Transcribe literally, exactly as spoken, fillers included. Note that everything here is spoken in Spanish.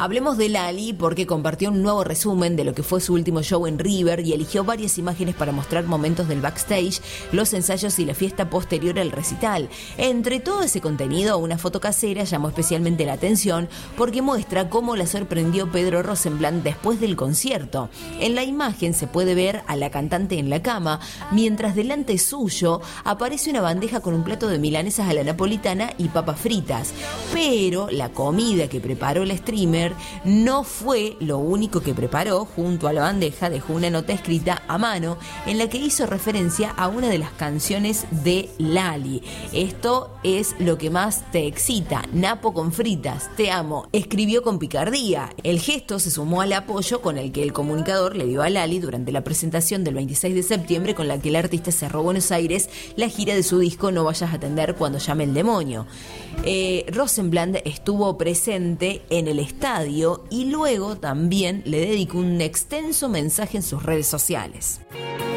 Hablemos de Lali porque compartió un nuevo resumen de lo que fue su último show en River y eligió varias imágenes para mostrar momentos del backstage, los ensayos y la fiesta posterior al recital. Entre todo ese contenido, una foto casera llamó especialmente la atención porque muestra cómo la sorprendió Pedro Rosenblatt después del concierto. En la imagen se puede ver a la cantante en la cama, mientras delante suyo aparece una bandeja con un plato de milanesas a la napolitana y papas fritas. Pero la comida que preparó el streamer no fue lo único que preparó. Junto a la bandeja dejó una nota escrita a mano en la que hizo referencia a una de las canciones de Lali. Esto es lo que más te excita, napo con fritas, te amo, escribió con picardía. El gesto se sumó al apoyo con el que el comunicador le dio a Lali durante la presentación del veintiséis de septiembre, con la que el artista cerró Buenos Aires la gira de su disco No vayas a atender cuando llame el demonio. Eh, Rosenblatt estuvo presente en el estadio y luego también le dedicó un extenso mensaje en sus redes sociales.